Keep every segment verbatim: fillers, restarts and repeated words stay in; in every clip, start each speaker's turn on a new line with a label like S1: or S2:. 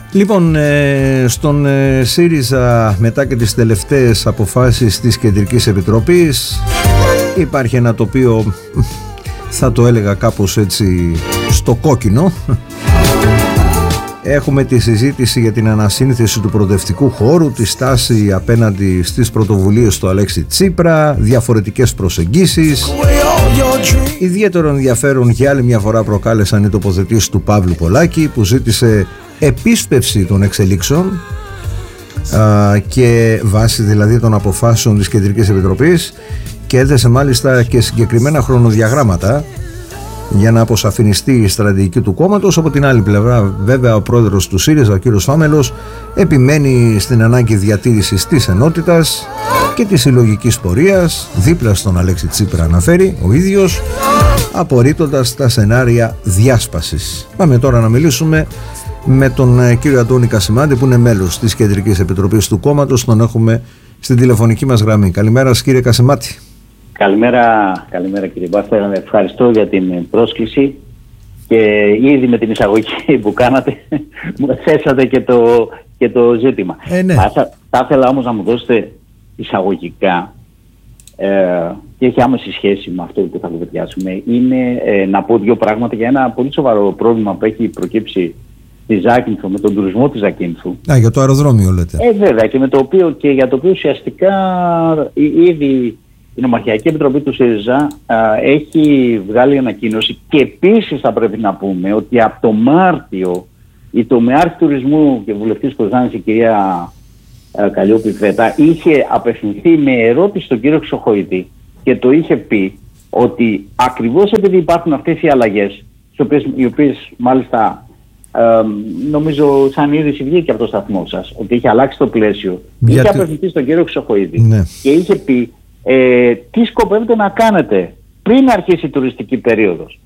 S1: Λοιπόν, ε, στον ε, ΣΥΡΙΖΑ, μετά και τις τελευταίες αποφάσεις της Κεντρικής Επιτροπής, υπάρχει ένα τοπίο, θα το έλεγα κάπως έτσι, στο κόκκινο. Έχουμε τη συζήτηση για την ανασύνθεση του προοδευτικού χώρου, τη στάση απέναντι στις πρωτοβουλίες του Αλέξη Τσίπρα, διαφορετικές προσεγγίσεις. Ιδιαίτερο ενδιαφέρον για άλλη μια φορά προκάλεσαν οι τοποθετήσεις του Παύλου Πολάκη, που ζήτησε επίσπευση των εξελίξεων α, και βάση δηλαδή των αποφάσεων της Κεντρικής Επιτροπής, και έθεσε μάλιστα και συγκεκριμένα χρονοδιαγράμματα για να αποσαφινιστεί η στρατηγική του κόμματος. Από την άλλη πλευρά, βέβαια, ο πρόεδρος του ΣΥΡΙΖΑ, ο κύριος Φάμελος, επιμένει στην ανάγκη διατήρησης της ενότητας και της συλλογικής πορείας, δίπλα στον Αλέξη Τσίπρα, αναφέρει ο ίδιος, απορρίπτοντας τα σενάρια διάσπασης. Πάμε τώρα να μιλήσουμε με τον κύριο Αντώνη Κασιμάντη, που είναι μέλος της Κεντρικής Επιτροπής του κόμματος. Τον έχουμε στην τηλεφωνική μας γραμμή. Καλημέρα σας, κύριε Κασιμάντη.
S2: Καλημέρα, καλημέρα κύριε Μπάστα. Ευχαριστώ για την πρόσκληση, και ήδη με την εισαγωγή που κάνατε μου θέσατε και το, και το ζήτημα.
S1: Ε, ναι.
S2: θα, θα ήθελα όμως να μου δώσετε εισαγωγικά, ε, και έχει άμεση σχέση με αυτό που θα κουβεντιάσουμε, είναι ε, να πω δύο πράγματα για ένα πολύ σοβαρό πρόβλημα που έχει προκύψει στη Ζάκυνθο, με τον τουρισμό της Ζάκυνθου.
S1: Α, για το αεροδρόμιο λέτε.
S2: Ε, βέβαια, και, με το οποίο, και για το οποίο ουσιαστικά ήδη η Νομαρχιακή Επιτροπή του ΣΥΡΙΖΑ α, έχει βγάλει ανακοίνωση, και επίσης θα πρέπει να πούμε ότι από το Μάρτιο η τομεάρχη τουρισμού και βουλευτής Κοζάνης, η κυρία α, Καλλιόπη Βέτα, είχε απευθυνθεί με ερώτηση στον κύριο Χρυσοχοΐδη και το είχε πει ότι ακριβώς επειδή υπάρχουν αυτές οι αλλαγές, οι οποίες μάλιστα ε, νομίζω σαν είδηση βγήκε από το σταθμό σας, ότι είχε αλλάξει το πλαίσιο, είχε το... απευθυνθεί στον κύριο Χρυσοχοΐδη, ναι, και είχε πει Ε, τι σκοπεύετε να κάνετε πριν αρχίσει η τουριστική περίοδος.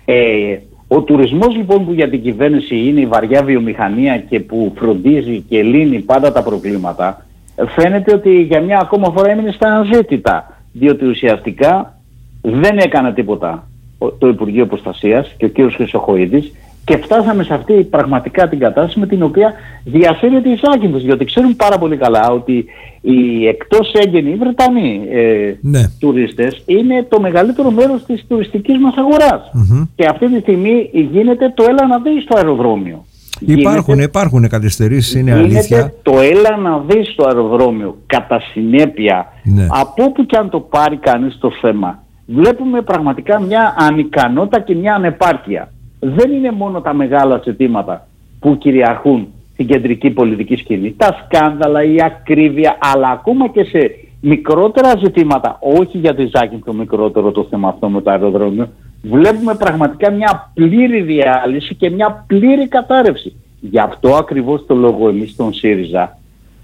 S2: Ε, ο τουρισμός λοιπόν, που για την κυβέρνηση είναι η βαριά βιομηχανία και που φροντίζει και λύνει πάντα τα προβλήματα, φαίνεται ότι για μια ακόμα φορά έμεινε στα αναζήτητα, διότι ουσιαστικά δεν έκανε τίποτα το Υπουργείο Προστασίας και ο κ. Χρυσοχοΐδης, και φτάσαμε σε αυτή πραγματικά την κατάσταση με την οποία διαφέρεται η Ζάκυνθος, διότι ξέρουν πάρα πολύ καλά ότι οι εκτός έγκαινοι, οι Βρετανοί ε, ναι. τουρίστες είναι το μεγαλύτερο μέρος της τουριστικής μας αγοράς. Mm-hmm. Και αυτή τη στιγμή γίνεται το έλα να δεις στο αεροδρόμιο.
S1: Υπάρχουν,
S2: γίνεται,
S1: υπάρχουν καθυστερήσεις, είναι
S2: γίνεται
S1: αλήθεια.
S2: Το έλα να δεις στο αεροδρόμιο. Κατά συνέπεια, ναι. από όπου και αν το πάρει κανείς το θέμα, βλέπουμε πραγματικά μια ανικανότητα και μια ανεπάρκεια. Δεν είναι μόνο τα μεγάλα ζητήματα που κυριαρχούν στην κεντρική πολιτική σκηνή, τα σκάνδαλα, η ακρίβεια, αλλά ακόμα και σε μικρότερα ζητήματα, όχι για τη Ζάκυνθο μικρότερο το θέμα αυτό με το αεροδρόμιο, βλέπουμε πραγματικά μια πλήρη διάλυση και μια πλήρη κατάρρευση. Γι' αυτό ακριβώς το λόγο εμείς στον ΣΥΡΙΖΑ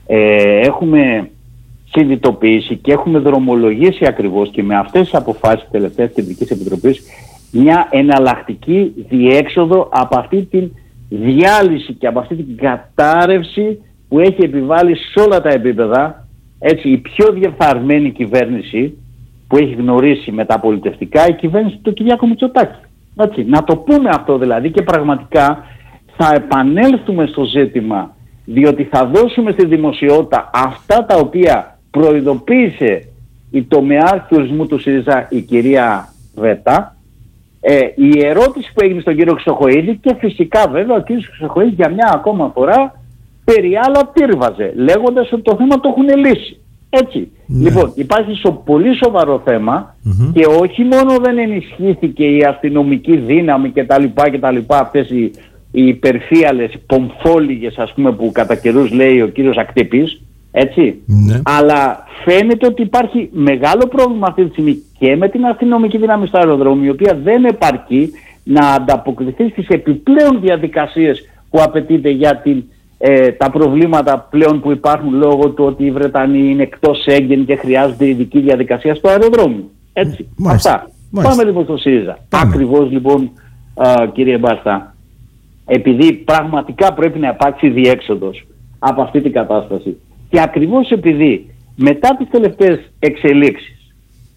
S2: ε, έχουμε συνειδητοποιήσει και έχουμε δρομολογήσει ακριβώς και με αυτές τις αποφάσεις της τελευταίας Κεντρικής Επιτροπής μια εναλλακτική διέξοδο από αυτή την διάλυση και από αυτή την κατάρρευση που έχει επιβάλει σε όλα τα επίπεδα, έτσι, η πιο διεφθαρμένη κυβέρνηση που έχει γνωρίσει μεταπολιτευτικά, η κυβέρνηση του Κυριάκου Μητσοτάκη. Έτσι, να το πούμε αυτό δηλαδή, και πραγματικά θα επανέλθουμε στο ζήτημα, διότι θα δώσουμε στη δημοσιότητα αυτά τα οποία προειδοποίησε η τομεάρχη τουρισμού του ΣΥΡΙΖΑ, η κυρία Βέτα. Ε, η ερώτηση που έγινε στον κύριο Χρυσοχοΐδη, και φυσικά βέβαια ο κύριος Χρυσοχοΐδης για μια ακόμα φορά περί άλλα τύρβαζε, λέγοντας ότι το θέμα το έχουν λύσει. Έτσι. Ναι. Λοιπόν, υπάρχει σο, πολύ σοβαρό θέμα, mm-hmm. και όχι μόνο δεν ενισχύθηκε η αστυνομική δύναμη κτλ. κτλ αυτές οι, οι υπερφύαλες πομφόλιγες, ας πούμε, που κατά καιρούς λέει ο κύριος Ακτύπης, έτσι, ναι. αλλά φαίνεται ότι υπάρχει μεγάλο πρόβλημα αυτή τη στιγμή και με την αστυνομική δύναμη στο αεροδρόμιο, η οποία δεν επαρκεί να ανταποκριθεί στις επιπλέον διαδικασίες που απαιτείται για την, ε, τα προβλήματα πλέον που υπάρχουν λόγω του ότι οι Βρετανοί είναι εκτός έγκεν και χρειάζονται ειδική διαδικασία στο αεροδρόμιο. Έτσι, μάλιστα, αυτά. Μάλιστα. Πάμε λοιπόν στο ΣΥΡΙΖΑ. Ακριβώς λοιπόν, α, κύριε Μπάστα, επειδή πραγματικά πρέπει να υπάρξει διέξοδος από αυτή την κατάσταση, και ακριβώς επειδή μετά τις τελευταίες εξελίξεις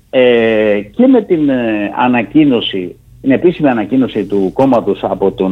S2: ε, και με την ε, ανακοίνωση, την επίσημη ανακοίνωση του κόμματος από τον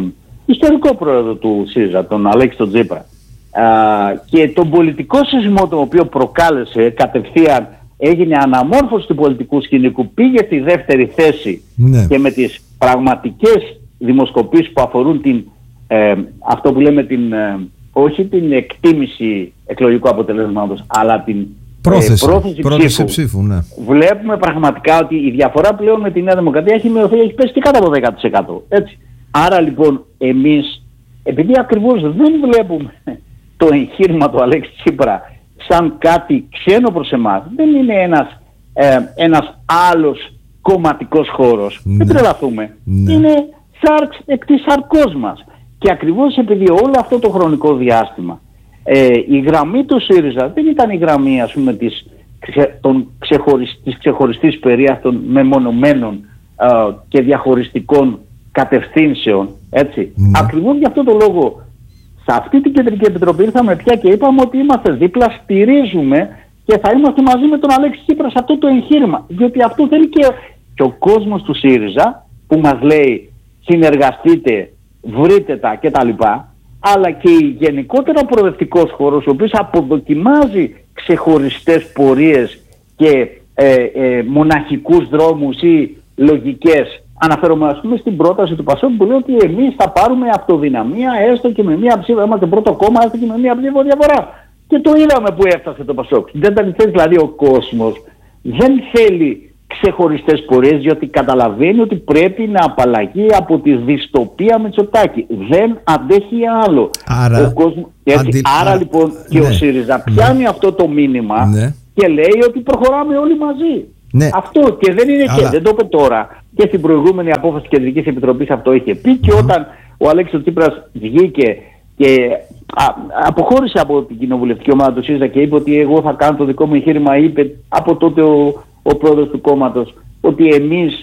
S2: ιστορικό πρόεδρο του ΣΥΡΙΖΑ, τον Αλέξη τον Τσίπρα. Α, και τον πολιτικό σεισμό τον οποίο προκάλεσε κατευθείαν, έγινε αναμόρφωση του πολιτικού σκηνικού, πήγε στη δεύτερη θέση, ναι. Και με τις πραγματικές δημοσκοπήσεις που αφορούν την, ε, αυτό που λέμε την, ε, όχι την εκτίμηση εκλογικού αποτελέσματος, αλλά την πρόθεση, ε, πρόθεση,
S1: πρόθεση ψήφου, ψήφου ναι.
S2: Βλέπουμε πραγματικά ότι η διαφορά πλέον με τη Νέα Δημοκρατία έχει μειωθεί, έχει πέσει και κάτω από δέκα τοις εκατό. Έτσι. Άρα λοιπόν εμείς, επειδή ακριβώς δεν βλέπουμε το εγχείρημα του Αλέξη Τσίπρα σαν κάτι ξένο προς εμάς, δεν είναι ένας, ε, ένας άλλος κομματικός χώρος, ναι. Δεν τρελαθούμε, ναι. Είναι σάρξ εκ της σαρκός μας. Και ακριβώς επειδή όλο αυτό το χρονικό διάστημα ε, η γραμμή του ΣΥΡΙΖΑ δεν ήταν η γραμμή, ας πούμε, της, των ξεχωρισ, της ξεχωριστής περίας των μεμονωμένων ε, και διαχωριστικών κατευθύνσεων, έτσι. Mm. Ακριβώς γι' αυτό το λόγο σε αυτή την Κεντρική Επιτροπή ήρθαμε πια και είπαμε ότι είμαστε δίπλα, στηρίζουμε και θα είμαστε μαζί με τον Αλέξη Τσίπρα σε αυτό το εγχείρημα. Διότι αυτό θέλει και, και ο κόσμος του ΣΥΡΙΖΑ που μας λέει συνεργαστείτε, βρείτε τα κτλ. Αλλά και γενικότερα ο προοδευτικός χώρος, ο οποίος αποδοκιμάζει ξεχωριστές πορείες και ε, ε, μοναχικούς δρόμους ή λογικές. Αναφέρομαι, ας πούμε, στην πρόταση του Πασόκ που λέει ότι εμείς θα πάρουμε αυτοδυναμία έστω και με μία ψήφο, είμαστε πρώτο κόμμα έστω και με μία ψήφο διαφορά. Και το είδαμε που έφτασε το Πασόκ. Δεν τα θες, δηλαδή ο κόσμος δεν θέλει ξεχωριστές πορείες, διότι καταλαβαίνει ότι πρέπει να απαλλαγεί από τη δυστοπία Μητσοτάκη. Δεν αντέχει άλλο.
S1: Άρα,
S2: ο κόσμος, έτσι, αντι... άρα λοιπόν και ναι. Ο ΣΥΡΙΖΑ πιάνει ναι. Αυτό το μήνυμα ναι. Και λέει ότι προχωράμε όλοι μαζί. Ναι. Αυτό και δεν είναι αλλά... και δεν το είπε τώρα. Και στην προηγούμενη απόφαση της Κεντρικής Επιτροπής αυτό είχε πει και mm. όταν ο Αλέξης Τσίπρας βγήκε και α, αποχώρησε από την κοινοβουλευτική ομάδα του ΣΥΡΙΖΑ και είπε ότι εγώ θα κάνω το δικό μου εγχείρημα, είπε από τότε ο, ο πρόεδρος του κόμματος ότι εμείς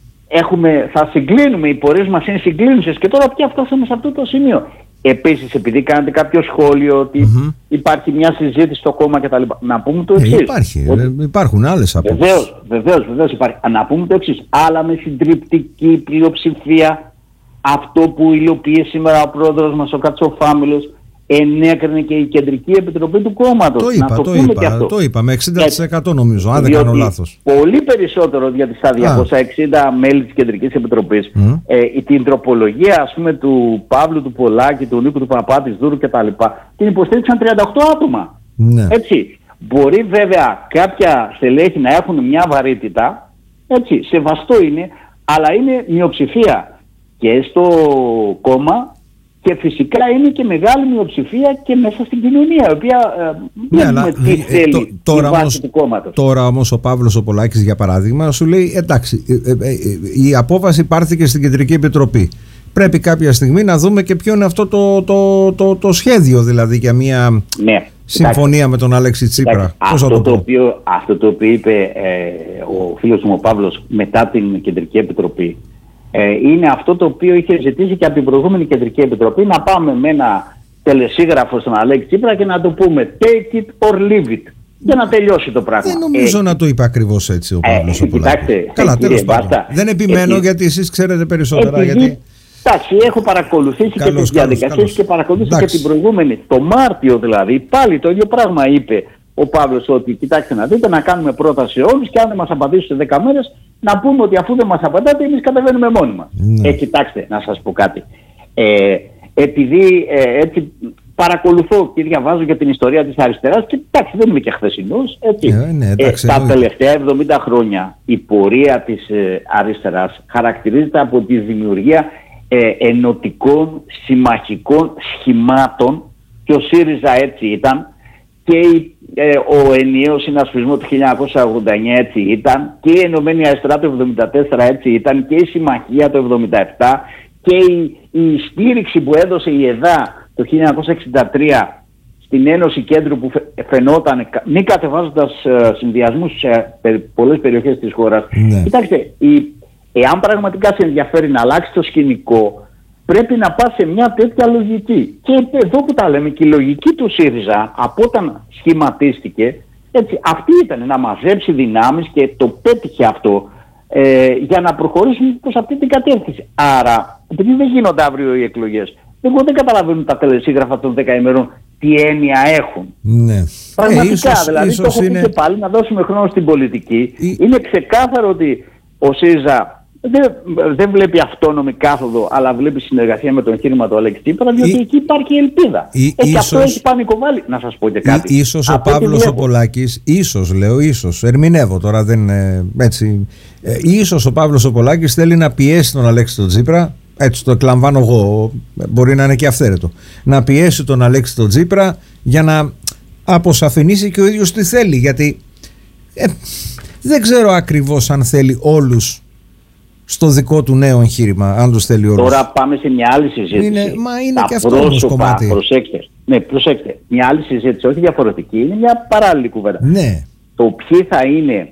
S2: έχουμε, θα συγκλίνουμε, οι πορείες μας είναι συγκλίνουσες και τώρα πια φτάσαμε σε αυτό το σημείο. Επίσης, επειδή κάνετε κάποιο σχόλιο ότι mm-hmm. υπάρχει μια συζήτηση στο κόμμα κτλ. Να πούμε το εξής.
S1: Ε, υπάρχει, ότι... υπάρχουν άλλες απόψεις.
S2: Βεβαίως, βεβαίως, βεβαίως υπάρχει. Να πούμε το εξής. Άλλα με συντριπτική πλειοψηφία αυτό που υλοποιεί σήμερα ο πρόεδρος μας, ο Κατσοφάμιλος, ενέκρινε και η Κεντρική Επιτροπή του κόμματος.
S1: Το είπα, να το, το είπα, το είπα, με εξήντα τοις εκατό νομίζω, αν δεν κάνω λάθος.
S2: Πολύ περισσότερο, γιατί στα διακόσια εξήντα μέλη της Κεντρικής Επιτροπής, mm. ε, την τροπολογία, ας πούμε, του Παύλου του Πολάκη, του Νίκου του Παπά, της Δούρου κτλ. Την υποστήριξαν τριάντα οκτώ άτομα. Mm. Έτσι. Μπορεί βέβαια κάποια στελέχη να έχουν μια βαρύτητα, έτσι, σεβαστό είναι, αλλά είναι μειοψηφία και στο κόμμα. Και φυσικά είναι και μεγάλη μειοψηφία και μέσα στην κοινωνία, η οποία
S1: ναι,
S2: δεν αλλά, τι θέλει το, τώρα, η βάση όμως, του κόμματος. Τώρα
S1: όμως ο Παύλος ο Πολάκης, για παράδειγμα, σου λέει εντάξει, ε, ε, ε, η απόφαση πάρθηκε στην Κεντρική Επιτροπή. Πρέπει κάποια στιγμή να δούμε και ποιο είναι αυτό το, το, το, το σχέδιο, δηλαδή, για μια ναι, συμφωνία εντάξει, με τον Αλέξη Τσίπρα.
S2: Αυτό το, το, οποίο, αυτό το οποίο είπε ε, ο φίλος μου ο Παύλος μετά την Κεντρική Επιτροπή, Ε, είναι αυτό το οποίο είχε ζητήσει και από την προηγούμενη Κεντρική Επιτροπή, να πάμε με ένα τελεσίγραφο στον Αλέξη Τσίπρα και να το πούμε take it or leave it για να τελειώσει το πράγμα.
S1: Δεν νομίζω ε, να το είπε ακριβώς έτσι ο Παύλος ε, ο Πολάκης. Καλά, τέλος πάντων. Δεν επιμένω ε, γιατί εσείς ξέρετε περισσότερα.
S2: Επειδή,
S1: γιατί...
S2: Εντάξει, έχω παρακολουθήσει καλώς, και τις διαδικασίες και παρακολουθήσει εντάξει. Και την προηγούμενη. Το Μάρτιο δηλαδή πάλι το ίδιο πράγμα είπε ο Παύλος, ότι κοιτάξτε να δείτε, να κάνουμε πρόταση σε όλους και αν δεν μας απαντήσουν σε δέκα μέρες να πούμε ότι αφού δεν μας απαντάτε εμείς κατεβαίνουμε μόνοι μας. Ναι. Ε, κοιτάξτε, να σας πω κάτι. Ε, επειδή ε, έτσι παρακολουθώ και διαβάζω για την ιστορία της αριστεράς και εντάξει δεν είμαι και χθεσινός, έτσι. Ε, ναι, εντάξει, ε, τα τελευταία εβδομήντα χρόνια η πορεία της ε, αριστεράς χαρακτηρίζεται από τη δημιουργία ε, ενωτικών συμμαχικών σχημάτων και ο ΣΥΡΙΖΑ έτσι ήταν. Και ε, ο ενιαίος συνασπισμός του χίλια εννιακόσια ογδόντα εννιά έτσι ήταν, και η Ενωμένη Αριστερά το εβδομήντα τέσσερα έτσι ήταν, και η Συμμαχία το εβδομήντα επτά, και η, η στήριξη που έδωσε η ΕΔΑ το χίλια εννιακόσια εξήντα τρία στην Ένωση Κέντρου που φαινόταν μη κατεβάζοντας uh, συνδυασμούς σε πολλές περιοχές της χώρας. Ναι. Κοιτάξτε, η, εάν πραγματικά σε ενδιαφέρει να αλλάξει το σκηνικό, πρέπει να πας σε μια τέτοια λογική. Και εδώ που τα λέμε, και η λογική του ΣΥΡΙΖΑ από όταν σχηματίστηκε, έτσι, αυτή ήταν να μαζέψει δυνάμεις και το πέτυχε αυτό ε, για να προχωρήσουμε προς αυτή την κατεύθυνση. Άρα επειδή δεν γίνονται αύριο οι εκλογές, εγώ δεν καταλαβαίνουν τα τελεσίγραφα των δέκα ημερών τι έννοια έχουν.
S1: Ναι.
S2: Πραγματικά,
S1: ε, ίσως,
S2: δηλαδή
S1: ίσως
S2: το έχω
S1: είναι...
S2: πει και πάλι, να δώσουμε χρόνο στην πολιτική.
S1: Ή...
S2: Είναι ξεκάθαρο ότι ο ΣΥΡΙΖΑ δεν, δεν βλέπει αυτόνομη κάθοδο, αλλά βλέπει συνεργασία με το εγχείρημα του Αλέξη Τσίπρα, διότι Ή... εκεί υπάρχει ελπίδα.
S1: Ή...
S2: Έχει
S1: ίσως...
S2: αυτό έχει πανικοβάλει. Να σας πω και κάτι.
S1: Ή... Ίσως ο Παύλος ο Πολάκης, ίσως λέω, ίσως, ερμηνεύω τώρα, δεν ε, έτσι. Ε, ίσως ο Παύλος ο Πολάκης θέλει να πιέσει τον Αλέξη τον Τσίπρα. Έτσι το εκλαμβάνω εγώ, μπορεί να είναι και αυθαίρετο, να πιέσει τον Αλέξη τον Τσίπρα για να αποσαφηνίσει και ο ίδιος τι θέλει, γιατί ε, δεν ξέρω ακριβώς αν θέλει όλους στο δικό του νέο εγχείρημα, αν τους θέλει όλους.
S2: Τώρα πάμε σε μια άλλη συζήτηση.
S1: Είναι, μα είναι
S2: τα
S1: και αυτό
S2: πρόσωπα,
S1: όμως κομμάτι.
S2: Προσέξτε, ναι, προσέξτε, μια άλλη συζήτηση, όχι διαφορετική, είναι μια παράλληλη κουβέντα.
S1: Ναι.
S2: Το ποιοι θα είναι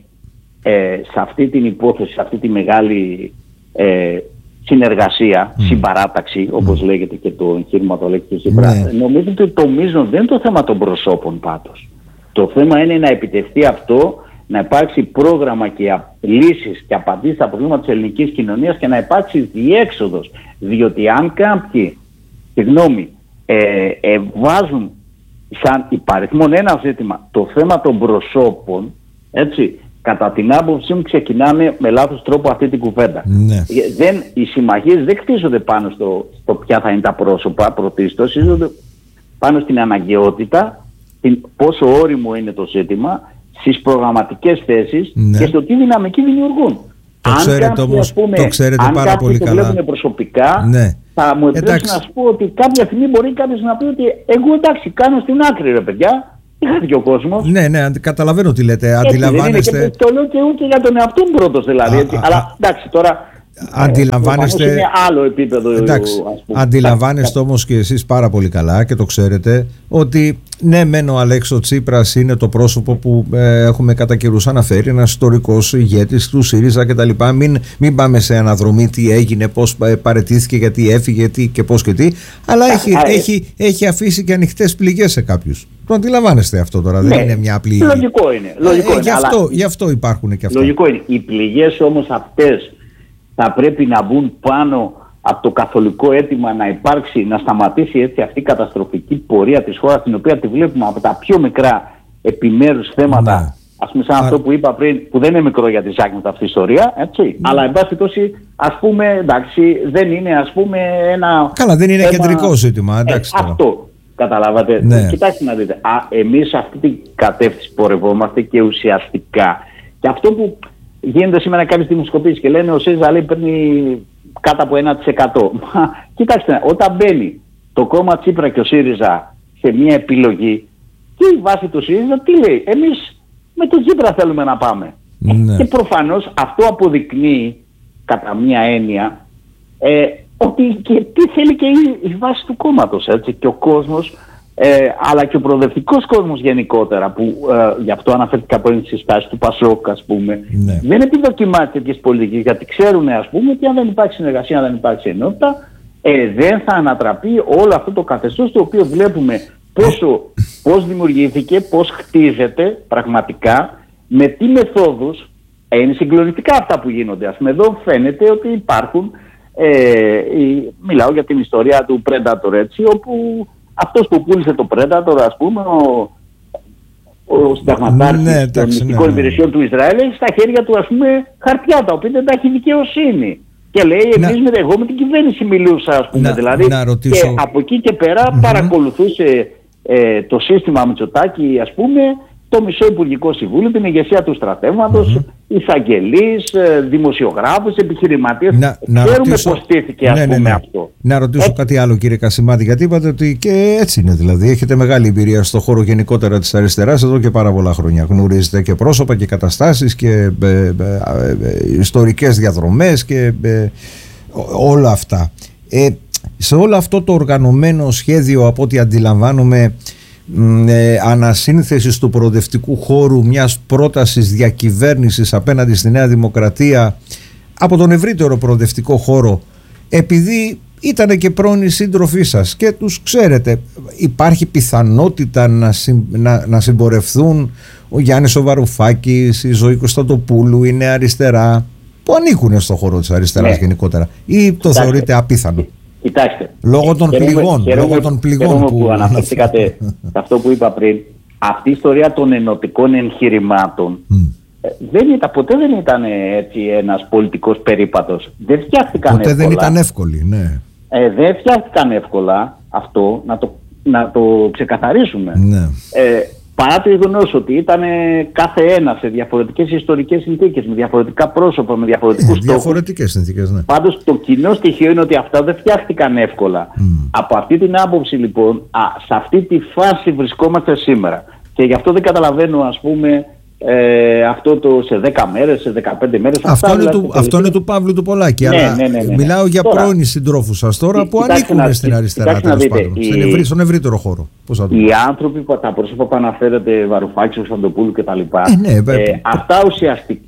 S2: ε, σε αυτή την υπόθεση, σε αυτή τη μεγάλη ε, συνεργασία, mm. συμπαράταξη, όπως mm. λέγεται και το εγχείρημα του Αλέξη Τσίπρα. Ναι. Νομίζω ότι το μείζον δεν είναι το θέμα των προσώπων πάντως. Το θέμα είναι να επιτευχθεί αυτό, να υπάρξει πρόγραμμα και λύσεις και απαντήσεις στα προβλήματα της ελληνικής κοινωνίας και να υπάρξει διέξοδος. Διότι αν κάποιοι, συγγνώμη, ε, ε, βάζουν σαν υπαριθμόν ένα ζήτημα το θέμα των προσώπων, έτσι, κατά την άποψή μου ξεκινάμε με λάθος τρόπο αυτή την κουβέντα.
S1: Ναι.
S2: Δεν, οι συμμαχίες δεν κτίζονται πάνω στο, στο ποια θα είναι τα πρόσωπα πρωτίστως, κτίζονται πάνω στην αναγκαιότητα, την, πόσο όριμο είναι το ζήτημα, στις προγραμματικές θέσεις, ναι, και στο τι δυναμική δημιουργούν.
S1: Το αν ξέρετε κάποιοι, όμως, πούμε, το ξέρετε
S2: αν
S1: πάρα πολύ καλά. Αν
S2: το βλέπουν προσωπικά,
S1: ναι,
S2: θα μου επιτρέψει να σου πω ότι κάποια στιγμή μπορεί κάποιος να πει ότι εγώ εντάξει κάνω στην άκρη ρε παιδιά. Είχατε και ο κόσμος.
S1: Ναι, ναι, καταλαβαίνω τι λέτε.
S2: Έτσι,
S1: αντιλαμβάνεστε.
S2: Και το λέω και ούτε για τον εαυτό μου πρώτος δηλαδή. Α, έτσι. Α, αλλά εντάξει τώρα.
S1: Αντιλαμβάνεστε.
S2: Είναι άλλο επίπεδο.
S1: Εντάξει, ας πούμε. Αντιλαμβάνεστε όμως και εσείς πάρα πολύ καλά και το ξέρετε ότι ναι, μεν ο Αλέξο Τσίπρας είναι το πρόσωπο που ε, έχουμε κατά καιρούς αναφέρει, ένας ιστορικός ηγέτης του ΣΥΡΙΖΑ κτλ. Μην, μην πάμε σε αναδρομή τι έγινε, πώς παραιτήθηκε, γιατί έφυγε, τι και πώς και τι. Αλλά έχει, έχει, έχει αφήσει και ανοιχτές πληγές σε κάποιους. Το αντιλαμβάνεστε αυτό τώρα, ναι, δεν είναι μια απλή.
S2: Λογικό είναι. Λογικό
S1: ε,
S2: είναι
S1: γι, αυτό,
S2: αλλά...
S1: γι' αυτό υπάρχουν και αυτά.
S2: Λογικό είναι. Οι πληγές όμως αυτές θα πρέπει να μπουν πάνω από το καθολικό αίτημα να υπάρξει, να σταματήσει έτσι αυτή η καταστροφική πορεία της χώρας, την οποία τη βλέπουμε από τα πιο μικρά επιμέρους θέματα, ναι, ας πούμε σαν Α... αυτό που είπα πριν, που δεν είναι μικρό για τη Ζάκνητα αυτή η ιστορία, έτσι, ναι, αλλά εν πάση περιπτώσει, ας πούμε, εντάξει, δεν είναι ας πούμε ένα...
S1: Καλά, δεν είναι θέμα... κεντρικό ζήτημα, εντάξει.
S2: Ε, αυτό, καταλάβατε.
S1: Ναι.
S2: Κοιτάξτε να δείτε, Α, εμείς αυτή την κατεύθυνση πορευόμαστε και ουσιαστικά, και αυτό που γίνεται σήμερα κάποιες δημοσκοπήσεις και λένε ο ΣΥΡΙΖΑ λέει παίρνει κάτω από ένα τοις εκατό. Μα κοιτάξτε, όταν μπαίνει το κόμμα Τσίπρα και ο ΣΥΡΙΖΑ σε μια επιλογή, και η βάση του ΣΥΡΙΖΑ τι λέει? Εμείς με τον Τσίπρα θέλουμε να πάμε. Ναι. Και προφανώς αυτό αποδεικνύει κατά μια έννοια ε, ότι και τι θέλει και η, η βάση του κόμματος, έτσι, και ο κόσμος, ε, αλλά και ο προοδευτικός κόσμος γενικότερα, που ε, γι' αυτό αναφέρθηκα πριν στις στάσεις του Πασόκ, ας πούμε, ναι, δεν επιδοκιμάζει τέτοιες πολιτικές, γιατί ξέρουν, ας πούμε, ότι αν δεν υπάρχει συνεργασία, αν δεν υπάρχει ενότητα, ε, δεν θα ανατραπεί όλο αυτό το καθεστώς, το οποίο βλέπουμε πόσο, πώς δημιουργήθηκε, πώς χτίζεται πραγματικά, με τι μεθόδους. Ε, είναι συγκλονιστικά αυτά που γίνονται. Ας πούμε, εδώ φαίνεται ότι υπάρχουν, ε, η, μιλάω για την ιστορία του Predator, έτσι, όπου αυτός που πούλησε το Predator, ας πούμε, ο, ο συνταγματάρχης, ναι, των μυστικών, ναι, υπηρεσιών του Ισραήλ, έχει στα χέρια του, ας πούμε, χαρτιά τα οποία δεν τα έχει δικαιοσύνη. Και λέει, εμείς με, εγώ με την κυβέρνηση μιλούσα, ας πούμε, να, δηλαδή. Να ρωτήσω... Και από εκεί και πέρα mm-hmm. παρακολουθούσε ε, το σύστημα Μητσοτάκη, ας πούμε, το μισό Υπουργικό Συμβούλιο, την ηγεσία του στρατεύματος, mm-hmm. εισαγγελείς, δημοσιογράφους, επιχειρηματίες. Να, να Ξέρουμε ρωτήσω... πώς στήθηκε, ας ναι, πούμε, ναι, ναι. αυτό.
S1: Να ρωτήσω ε... κάτι άλλο, κύριε Κασιμάτη, γιατί είπατε ότι και έτσι είναι, δηλαδή. Έχετε μεγάλη εμπειρία στο χώρο γενικότερα της αριστεράς εδώ και πάρα πολλά χρόνια. Γνωρίζετε και πρόσωπα και καταστάσεις και ε, ε, ε, ε, ιστορικές διαδρομές και ε, όλα αυτά. Ε, σε όλο αυτό το οργανωμένο σχέδιο, από ό,τι αντιλαμβάνομαι, Ε, ανασύνθεσης του προοδευτικού χώρου, μιας πρότασης διακυβέρνησης απέναντι στη Νέα Δημοκρατία από τον ευρύτερο προοδευτικό χώρο, επειδή ήταν και πρώην σύντροφοί σας και τους ξέρετε, υπάρχει πιθανότητα να, συμ, να, να συμπορευθούν ο Γιάννης ο Βαρουφάκης, η Ζωή Κωνσταντοπούλου, η Νέα Αριστερά, που ανήκουν στον χώρο της αριστεράς, ναι, γενικότερα, ή το Κοιτάξτε. θεωρείτε απίθανο?
S2: Κοιτάξτε,
S1: λόγω των
S2: χαίρομαι,
S1: πληγών,
S2: χαίρομαι,
S1: λόγω των πληγών
S2: χαίρομαι
S1: που,
S2: που αναφερθήκατε σε αυτό που είπα πριν. Αυτή η ιστορία των ενωτικών εγχειρημάτων mm. δεν ήταν, ποτέ δεν ήταν έτσι ένας πολιτικός περίπατος. Δεν φτιάχτηκαν
S1: ποτέ
S2: εύκολα.
S1: δεν ήταν εύκολη, ναι.
S2: Ε, δεν φτιάχτηκαν εύκολα, αυτό να το, να το ξεκαθαρίσουμε.
S1: Ναι.
S2: Ε, παρά το γεγονός ότι ήταν κάθε ένα σε διαφορετικές ιστορικές συνθήκες, με διαφορετικά πρόσωπα, με διαφορετικούς
S1: ε,
S2: στόχους.
S1: Διαφορετικές συνθήκες, ναι.
S2: Πάντως το κοινό στοιχείο είναι ότι αυτά δεν φτιάχτηκαν εύκολα. Mm. Από αυτή την άποψη λοιπόν, α, σε αυτή τη φάση βρισκόμαστε σήμερα. Και γι' αυτό δεν καταλαβαίνω, ας πούμε, ε, αυτό το σε δέκα μέρες, σε δεκαπέντε μέρες.
S1: Αυτό, είναι, του, αυτό είναι του Παύλου του Πολάκη. Ναι, αλλά ναι, ναι, ναι, ναι. Μιλάω για τώρα, πρώην συντρόφους σας τώρα
S2: τι,
S1: που ανήκουν να, στην αριστερά, τέλος πάντων, η, στον ευρύτερο χώρο. Πώς θα το
S2: οι άνθρωποι, τα πρόσωπα που αναφέρετε, Βαρουφάκης, Κωνσταντοπούλου κτλ. Ε, ναι, ε, αυτά ουσιαστικά,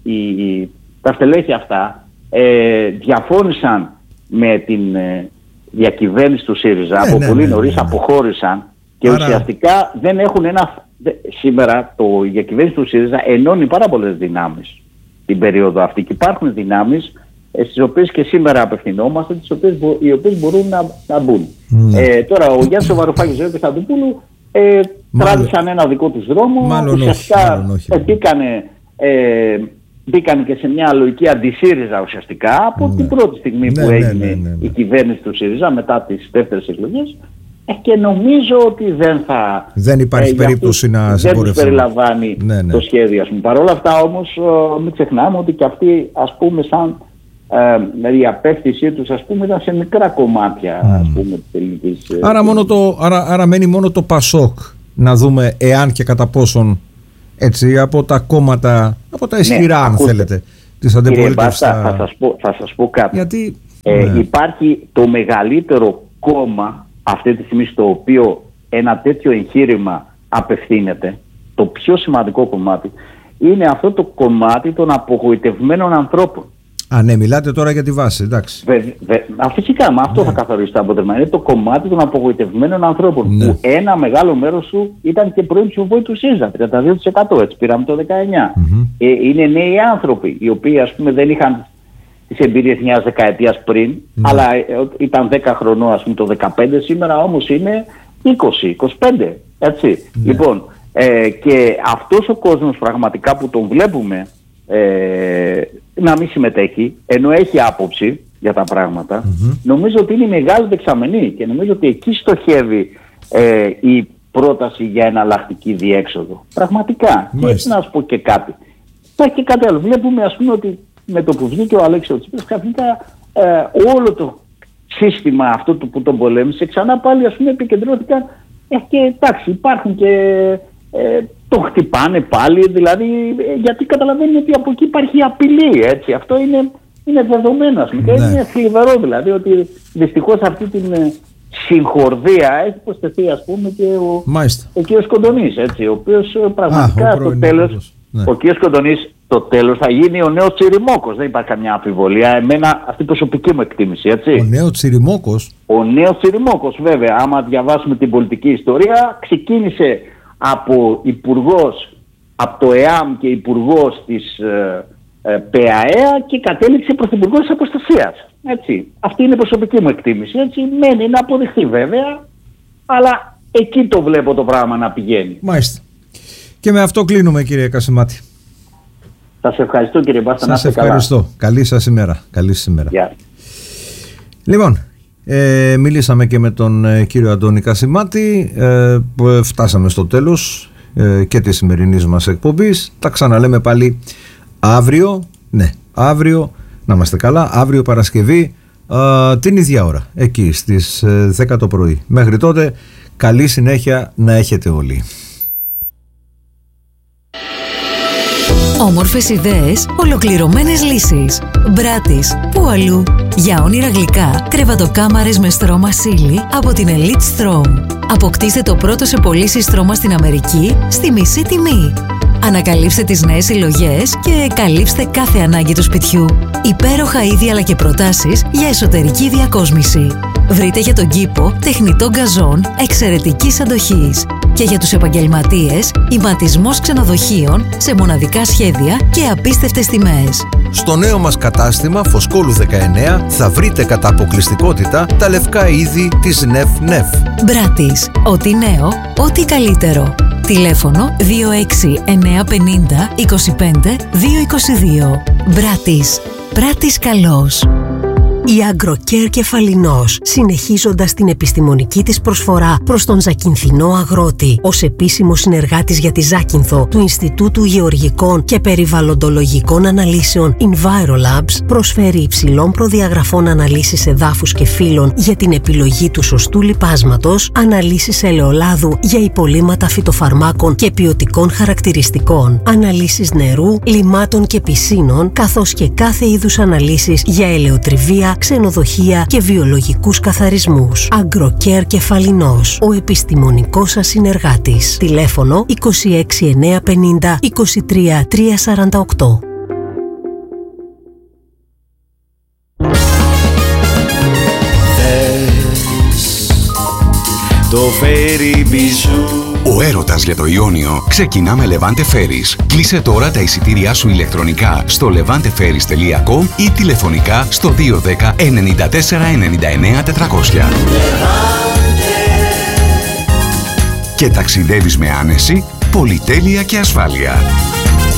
S2: τα στελέχη αυτά ε, διαφώνησαν με την ε, διακυβέρνηση του ΣΥΡΙΖΑ. Ναι, από ναι, πολύ ναι, νωρίς ναι, ναι. αποχώρησαν και άρα, ουσιαστικά δεν έχουν ένα. Σήμερα το, η διακυβέρνηση του ΣΥΡΙΖΑ ενώνει πάρα πολλές δυνάμεις την περίοδο αυτή και υπάρχουν δυνάμεις ε, στις οποίες και σήμερα απευθυνόμαστε, τις οποίες, οι οποίες μπορούν να, να μπουν. Mm. Ε, τώρα ο Γιάννης Βαρουφάκης και ο Κωνσταντοπούλου ε, τράβησαν ένα δικό τους δρόμο,
S1: μάλλον
S2: ουσιαστικά
S1: όχι, όχι.
S2: Ε, μπήκανε, ε, μπήκανε και σε μια λογική αντι-ΣΥΡΙΖΑ ουσιαστικά από ναι. την πρώτη στιγμή ναι, που ναι, έγινε ναι, ναι, ναι. η κυβέρνηση του ΣΥΡΙΖΑ μετά τις δεύτερες εκλογές. Και νομίζω ότι δεν θα. Δεν υπάρχει ε, περίπτωση να συμπορευτούν. Δεν τους περιλαμβάνει ναι, ναι. το σχέδιο. Παρ' όλα αυτά όμως, ε, μην ξεχνάμε ότι και αυτοί, ας πούμε, σαν ε, η απέκτησή τους, ας πούμε, ήταν σε μικρά κομμάτια, mm. ας πούμε, της ελληνικής. Ε, άρα, μόνο το, άρα, άρα μένει μόνο το ΠΑΣΟΚ να δούμε εάν και κατά πόσον έτσι από τα κόμματα, από τα ισχυρά, ναι, αν ακούστε, θέλετε, της αντιπολίτευσης. Θα, θα, σας πω, θα σας πω κάτι. Γιατί ε, ναι. υπάρχει το μεγαλύτερο κόμμα αυτή τη στιγμή στο οποίο ένα τέτοιο εγχείρημα απευθύνεται, το πιο σημαντικό κομμάτι, είναι αυτό το κομμάτι των απογοητευμένων ανθρώπων. Α, ναι, μιλάτε τώρα για τη βάση, εντάξει. Βε, βε, α, φυσικά, με αυτό ναι. θα καθορίσει το αποτέλεσμα. Είναι το κομμάτι των απογοητευμένων ανθρώπων. Ναι. Που ένα μεγάλο μέρος του ήταν και πρώην ψηφοφόροι του ΣΥΡΙΖΑ, τριάντα δύο τοις εκατό, έτσι πήραμε το δεκαεννιά. Mm-hmm. Ε, είναι νέοι άνθρωποι, οι οποίοι, ας πούμε, δεν είχαν τις εμπειρίες μιας δεκαετίας πριν, mm. αλλά ήταν δέκα χρονών, ας πούμε, το δεκαπέντε, σήμερα όμως είναι είκοσι, είκοσι πέντε, έτσι. Mm. Λοιπόν, ε, και αυτός ο κόσμος πραγματικά που τον βλέπουμε ε, να μην συμμετέχει, ενώ έχει άποψη για τα πράγματα, mm-hmm. νομίζω ότι είναι μεγάλη δεξαμενή και νομίζω ότι εκεί στοχεύει ε, η πρόταση για εναλλακτική διέξοδο. Πραγματικά. Mm. Και έτσι να σου πω και κάτι. Υπάρχει και κάτι άλλο. Βλέπουμε, ας πούμε, ότι με το που βγήκε ο Αλέξης Τσίπρας, ξαφνικά ε, όλο το σύστημα αυτό του που τον πολέμησε, ξανά πάλι, ας πούμε, επικεντρώθηκαν ε, και εντάξει, υπάρχουν και ε, το χτυπάνε πάλι, δηλαδή ε, γιατί καταλαβαίνουν ότι από εκεί υπάρχει απειλή, έτσι. Αυτό είναι, είναι δεδομένο, ας πούμε, ναι. είναι θλιβερό δηλαδή ότι δυστυχώς αυτή την ε, συγχορδία έχει προσθεθεί, ας πούμε, και ο, ο κ. Κοντονής, έτσι, ο οποίος ε, πραγματικά στο τέλος, ναι. ο κ. Κοντονής το τέλος θα γίνει ο νέος Τσιριμόκος. Δεν υπάρχει καμιά αμφιβολία. Εμένα, αυτή η προσωπική μου εκτίμηση, έτσι. Ο νέος Τσιριμόκος. Ο νέος Τσιριμόκος, βέβαια. Άμα διαβάσουμε την πολιτική ιστορία, ξεκίνησε από υπουργός, από το ΕΑΜ και υπουργός της ε, ε, ΠΕΑΕΑ και κατέληξε πρωθυπουργός της Αποστασίας. Έτσι. Αυτή είναι η προσωπική μου εκτίμηση. Έτσι. Μένει να αποδειχθεί, βέβαια, αλλά εκεί το βλέπω το πράγμα να πηγαίνει. Μάλιστα. Και με αυτό κλείνουμε, κύριε Κασιμάτη. Σας ευχαριστώ, κύριε Μπάστα. Σας ευχαριστώ. Καλά. Καλή σας ημέρα. Καλή σας ημέρα. Yeah. Λοιπόν, ε, μιλήσαμε και με τον ε, κύριο Αντώνη Κασιμάτη. Ε, φτάσαμε στο τέλος ε, και της σημερινής μας εκπομπής. Τα ξαναλέμε πάλι αύριο. Ναι, αύριο. Να είμαστε καλά. Αύριο Παρασκευή ε, την ίδια ώρα. Εκεί στις ε, δέκα το πρωί. Μέχρι τότε, καλή συνέχεια να έχετε όλοι.
S3: Όμορφες ιδέες, ολοκληρωμένες λύσεις. Μπράτις, πού αλλού. Για όνειρα γλυκά, κρεβατοκάμαρες με στρώμα σίλι από την Elite Strom. Αποκτήστε το πρώτο σε πωλήσεις στρώμα στην Αμερική στη μισή τιμή. Ανακαλύψτε τις νέες συλλογές και καλύψτε κάθε ανάγκη του σπιτιού. Υπέροχα είδη αλλά και προτάσεις για εσωτερική διακόσμηση. Βρείτε για τον κήπο τεχνητό γκαζόν εξαιρετικής αντοχής. Και για τους επαγγελματίες, ηματισμός ξενοδοχείων σε μοναδικά σχέδια και απίστευτες τιμές.
S1: Στο νέο μας κατάστημα Φωσκόλου δεκαεννέα θα βρείτε κατά αποκλειστικότητα τα λευκά είδη της Νεφ Νεφ.
S3: Μπράτις. Ό,τι νέο, ό,τι καλύτερο. Τηλέφωνο δύο έξι εννιά πενήντα είκοσι πέντε δύο είκοσι δύο. Μπράτις. Πράτης καλός. Η Αγκροκέρ Κεφαλινός, συνεχίζοντας την επιστημονική της προσφορά προς τον Ζακυνθινό αγρότη, ως επίσημο συνεργάτης για τη Ζάκυνθο του Ινστιτούτου Γεωργικών και Περιβαλλοντολογικών Αναλύσεων EnviroLabs, προσφέρει υψηλών προδιαγραφών αναλύσεις εδάφους και φύλων για την επιλογή του σωστού λιπάσματος, αναλύσεις ελαιολάδου για υπολείμματα φυτοφαρμάκων και ποιοτικών χαρακτηριστικών, αναλύσεις νερού, λιμάτων και πισίνων, καθώς και κάθε είδους αναλύσεις για ελαιοτριβία, ξενοδοχεία και βιολογικούς καθαρισμούς. Αγκροκέρ Κεφαλινός, ο επιστημονικός σας συνεργάτης. Τηλέφωνο είκοσι έξι εννιά πενήντα είκοσι τρία τρία σαράντα οκτώ.
S4: Το Ferry Bijou. Ο έρωτας για το Ιόνιο ξεκινά με Levante Ferries. Κλείσε τώρα τα εισιτήριά σου ηλεκτρονικά στο levante ferries τελεία com ή τηλεφωνικά στο δύο ένα μηδέν εννιά τέσσερα εννιά εννιά τετρακόσια. Και ταξιδεύεις με άνεση, πολυτέλεια και ασφάλεια.